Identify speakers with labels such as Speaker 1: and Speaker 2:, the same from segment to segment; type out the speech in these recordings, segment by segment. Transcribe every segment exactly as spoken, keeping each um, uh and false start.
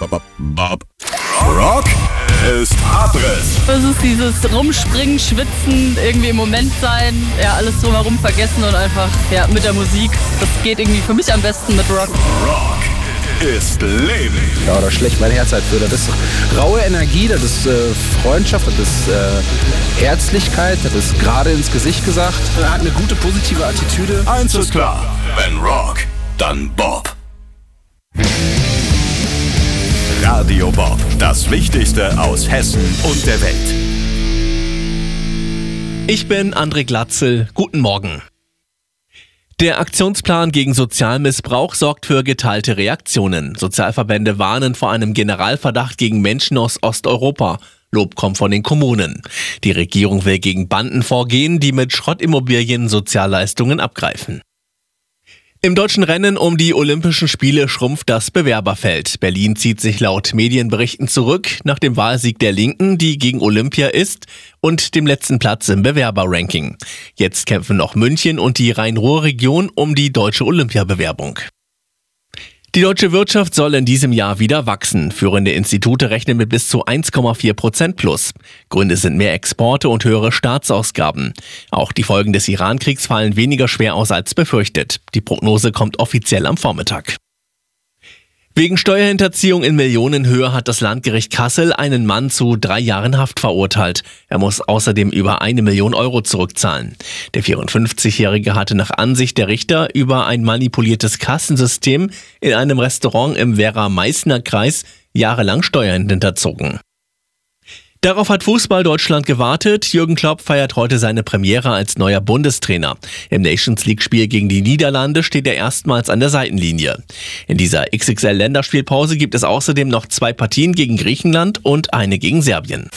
Speaker 1: Bob, Bob. Rock ist Abriss.
Speaker 2: Es ist dieses Rumspringen, Schwitzen, irgendwie im Moment sein, ja, alles drumherum vergessen und einfach, ja, mit der Musik. Das geht irgendwie für mich am besten mit Rock.
Speaker 1: Rock ist Leben.
Speaker 3: Ja, da schlägt mein Herz halt für. Das ist raue Energie, das ist äh, Freundschaft, das ist äh, Herzlichkeit, das ist gerade ins Gesicht gesagt. Er hat eine gute, positive Attitüde.
Speaker 1: Eins ist klar, wenn Rock, dann Bob. Radio Bob, das Wichtigste aus Hessen und der Welt.
Speaker 4: Ich bin André Glatzel. Guten Morgen. Der Aktionsplan gegen Sozialmissbrauch sorgt für geteilte Reaktionen. Sozialverbände warnen vor einem Generalverdacht gegen Menschen aus Osteuropa. Lob kommt von den Kommunen. Die Regierung will gegen Banden vorgehen, die mit Schrottimmobilien Sozialleistungen abgreifen. Im deutschen Rennen um die Olympischen Spiele schrumpft das Bewerberfeld. Berlin zieht sich laut Medienberichten zurück nach dem Wahlsieg der Linken, die gegen Olympia ist, und dem letzten Platz im Bewerberranking. Jetzt kämpfen noch München und die Rhein-Ruhr-Region um die deutsche Olympiabewerbung. Die deutsche Wirtschaft soll in diesem Jahr wieder wachsen. Führende Institute rechnen mit bis zu eins Komma vier Prozent plus. Gründe sind mehr Exporte und höhere Staatsausgaben. Auch die Folgen des Iran-Kriegs fallen weniger schwer aus als befürchtet. Die Prognose kommt offiziell am Vormittag. Wegen Steuerhinterziehung in Millionenhöhe hat das Landgericht Kassel einen Mann zu drei Jahren Haft verurteilt. Er muss außerdem über eine Million Euro zurückzahlen. Der vierundfünfzigjährige hatte nach Ansicht der Richter über ein manipuliertes Kassensystem in einem Restaurant im Werra-Meißner-Kreis jahrelang Steuern hinterzogen. Darauf hat Fußball Deutschland gewartet. Jürgen Klopp feiert heute seine Premiere als neuer Bundestrainer. Im Nations-League-Spiel gegen die Niederlande steht er erstmals an der Seitenlinie. In dieser X X L-Länderspielpause gibt es außerdem noch zwei Partien gegen Griechenland und eine gegen Serbien.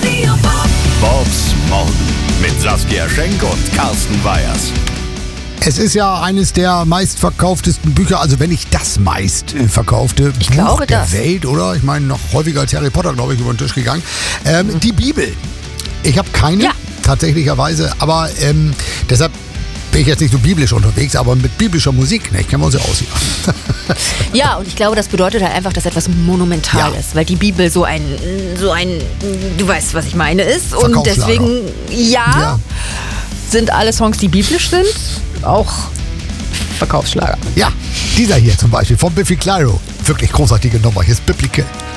Speaker 1: Bobs Morgen mit Saskia Schenk und Carsten Weyers.
Speaker 5: Es ist ja eines der meistverkauftesten Bücher, also wenn nicht das meistverkaufte
Speaker 6: Ich
Speaker 5: Buch
Speaker 6: glaube,
Speaker 5: der
Speaker 6: das.
Speaker 5: Welt, oder? Ich meine, noch häufiger als Harry Potter, glaube ich, über den Tisch gegangen. Ähm, mhm. Die Bibel. Ich habe keine,
Speaker 6: Ja.
Speaker 5: tatsächlicherweise, aber ähm, deshalb bin ich jetzt nicht so biblisch unterwegs, aber mit biblischer Musik, ne, ich kenne uns ja aus hier.
Speaker 6: Ja, und ich glaube, das bedeutet halt einfach, dass etwas monumental
Speaker 5: Ja.
Speaker 6: ist, weil die Bibel so ein, so ein, du weißt, was ich meine, ist. Und
Speaker 5: Verkaufsschlager.
Speaker 6: deswegen, ja,
Speaker 5: Ja.
Speaker 6: sind alle Songs, die biblisch sind, auch Verkaufsschlager.
Speaker 5: Ja, dieser hier zum Beispiel von Biffy Clyro. Wirklich großartige Nummer. Hier ist Biblical.